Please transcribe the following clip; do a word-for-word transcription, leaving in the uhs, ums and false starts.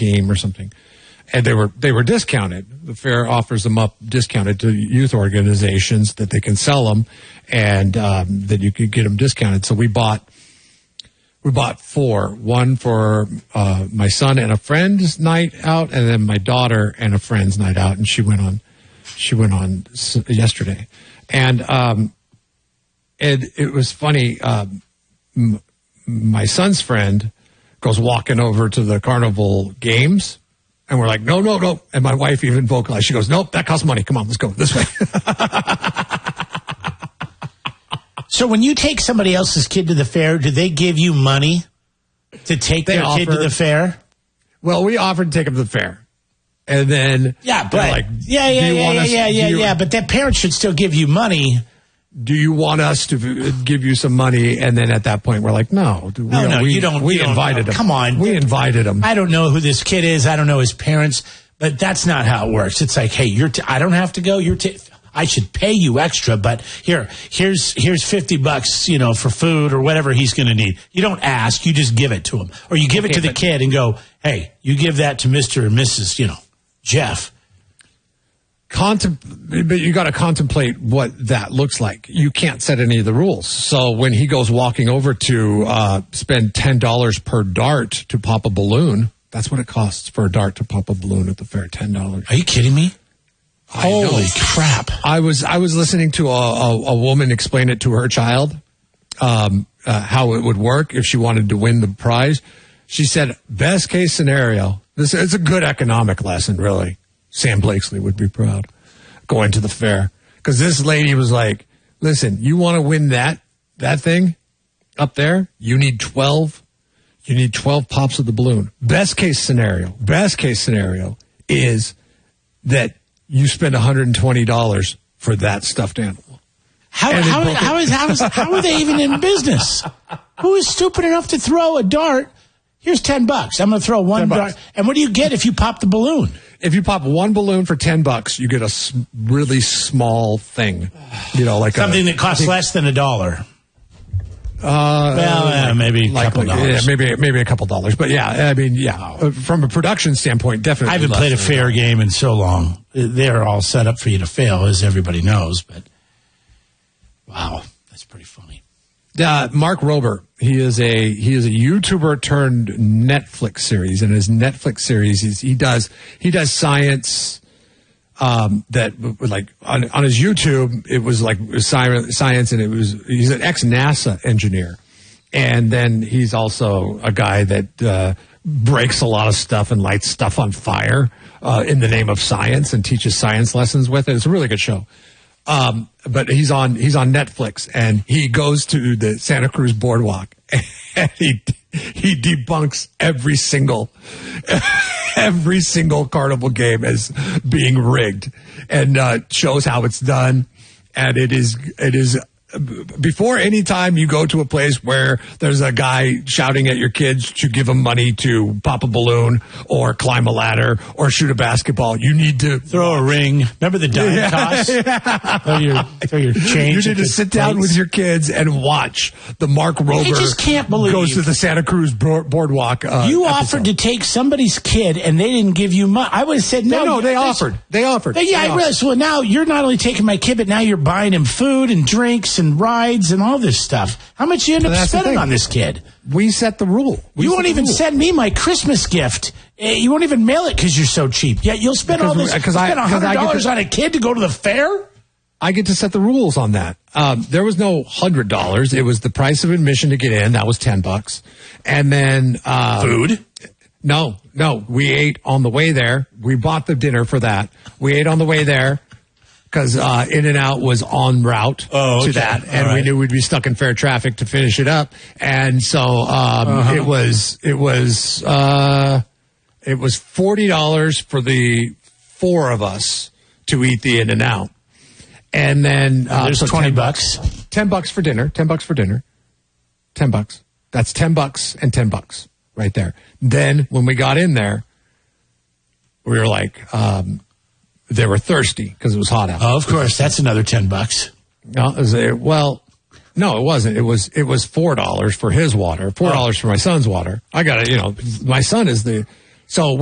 team or something. And they were they were discounted. The fair offers them up discounted to youth organizations that they can sell them, and um, that you could get them discounted. So we bought we bought four. One for uh, my son and a friend's night out, and then my daughter and a friend's night out. And she went on she went on yesterday, and um, and it was funny. Um, m- my son's friend goes walking over to the carnival games. And we're like, no, no, no. And my wife even vocalized. She goes, nope, that costs money. Come on, let's go this way. So when you take somebody else's kid to the fair, do they give you money to take they their offer, kid to the fair? Well, we offered to take them to the fair. And then yeah, but like, yeah, yeah, yeah, yeah, us, yeah, yeah, you, yeah. But that parent should still give you money. Do you want us to give you some money? And then at that point, we're like, no. We, no, no, we, you don't. We you invited don't, him. Come on. We invited him. I don't know who this kid is. I don't know his parents. But that's not how it works. It's like, hey, you're. T- I don't have to go. You're. T- I should pay you extra, but here, here's here's fifty bucks, you know, for food or whatever he's going to need. You don't ask. You just give it to him, or you give okay, it to the kid and go, hey, you give that to Mister and Missus, you know, Jeff. Contem- but you got to contemplate what that looks like. You can't set any of the rules. So when he goes walking over to uh, spend ten dollars per dart to pop a balloon, that's what it costs for a dart to pop a balloon at the fair. Ten dollars. Are you kidding me? I Holy know. crap! I was I was listening to a, a, a woman explain it to her child, um, uh, how it would work if she wanted to win the prize. She said, best case scenario. This is a good economic lesson, really. Sam Blakesley would be proud going to the fair, because this lady was like, listen, you want to win that that thing up there? You need twelve. You need twelve pops of the balloon. Best case scenario. Best case scenario is that you spend one hundred twenty dollars for that stuffed animal. How how, how is how is how are they even in business? Who is stupid enough to throw a dart? Here's ten bucks. I'm going to throw one dart. And what do you get if you pop the balloon? If you pop one balloon for ten bucks, you get a s- really small thing. You know, like something a, that costs less than a dollar. Uh, well, uh, like, maybe a like, couple dollars. Yeah, maybe maybe a couple dollars. But yeah, I mean, yeah, uh, from a production standpoint, definitely. I haven't played a fair a game in so long. They're all set up for you to fail, as everybody knows. But wow, that's pretty funny. Uh, Mark Rober, he is a he is a YouTuber turned Netflix series, and his Netflix series is he does he does science. Um, that like on, on his YouTube, it was like science, and it was he's an ex NASA engineer, and then he's also a guy that uh, breaks a lot of stuff and lights stuff on fire uh, in the name of science and teaches science lessons with it. It's a really good show. Um, but he's on he's on Netflix, and he goes to the Santa Cruz Boardwalk, and he he debunks every single every single carnival game as being rigged, and uh, shows how it's done. And it is it is before any time you go to a place where there's a guy shouting at your kids to give them money to pop a balloon or climb a ladder or shoot a basketball, you need to throw a ring. Remember the dime yeah. toss? Yeah. Throw your throw your change. You need to sit down with your kids and watch the Mark Rober. I just can't believe goes to the Santa Cruz boardwalk. Uh, you episode. offered to take somebody's kid and they didn't give you money. I would have said no. No, no they offered. They offered. They, yeah, they I realized. Well, now you're not only taking my kid, but now you're buying him food and drinks and rides and all this stuff. How much you end up spending on this kid? We set the rule. We you won't even rule. send me my Christmas gift. You won't even mail it because you're so cheap. Yet you'll spend because all this. Because I spend one hundred dollars on a kid to go to the fair. I get to set the rules on that. Um, there was no hundred dollars. It was the price of admission to get in. That was ten bucks, and then uh, food. No, no. We ate on the way there. We bought the dinner for that. We ate on the way there. Because uh, In-N-Out was en route oh, okay. to that, and right. we knew we'd be stuck in fair traffic to finish it up, and so um, uh-huh. it was it was uh, it was forty dollars for the four of us to eat the In-N-Out, and then uh, there's so twenty ten bucks, ten bucks for dinner, ten bucks for dinner, ten bucks. That's ten bucks and ten bucks right there. Then when we got in there, we were like. Um, They were thirsty because it was hot out. Oh, of course, that's another ten bucks. No, it was a, well, no, it wasn't. It was it was four dollars for his water, four dollars oh. for my son's water. I got it. You know, my son is the so.